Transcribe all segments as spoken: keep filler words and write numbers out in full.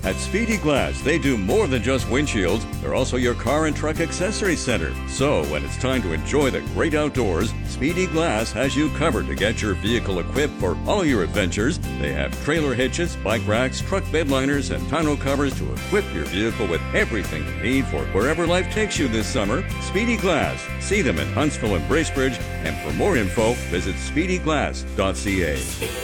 At Speedy Glass, they do more than just windshields. They're also your car and truck accessory center. So when it's time to enjoy the great outdoors, Speedy Glass has you covered to get your vehicle equipped for all your adventures. They have trailer hitches, bike racks, truck bed liners, and tonneau covers to equip your vehicle with everything you need for wherever life takes you this summer. Speedy Glass. See them in Huntsville and Bracebridge. And for more info, visit speedy glass dot c a.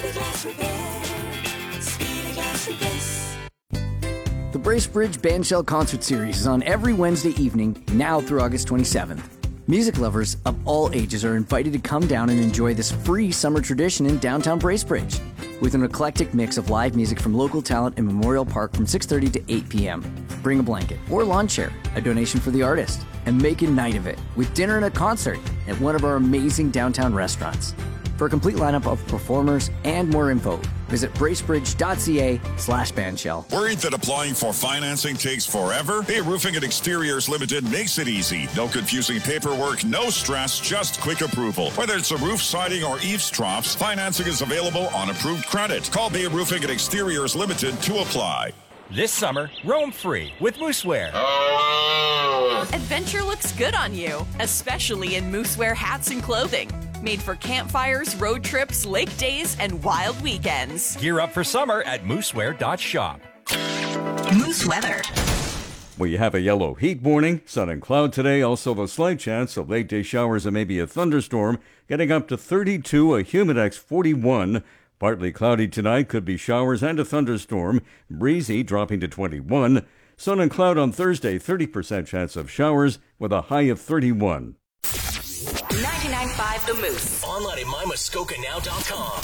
The Bracebridge Bandshell Concert Series is on every Wednesday evening, now through August twenty-seventh. Music lovers of all ages are invited to come down and enjoy this free summer tradition in downtown Bracebridge, with an eclectic mix of live music from local talent in Memorial Park from six thirty to eight p.m. Bring a blanket or lawn chair, a donation for the artist, and make a night of it with dinner and a concert at one of our amazing downtown restaurants. For a complete lineup of performers and more info, visit bracebridge dot c a slash bandshell. Worried that applying for financing takes forever? Bay Roofing and Exteriors Limited makes it easy. No confusing paperwork, no stress, just quick approval. Whether it's a roof, siding, or eaves troughs, financing is available on approved credit. Call Bay Roofing and Exteriors Limited to apply. This summer, roam free with Moosewear. Adventure looks good on you, especially in Moosewear hats and clothing. Made for campfires, road trips, lake days, and wild weekends. Gear up for summer at moosewear dot shop. Moose weather. We have a yellow heat warning, sun and cloud today, also the slight chance of late day showers and maybe a thunderstorm, getting up to thirty-two, a Humidex forty-one. Partly cloudy tonight, could be showers and a thunderstorm. Breezy dropping to twenty-one. Sun and cloud on Thursday, thirty percent chance of showers with a high of thirty-one. ninety-nine point five The Moose. Online at my muskoka now dot com.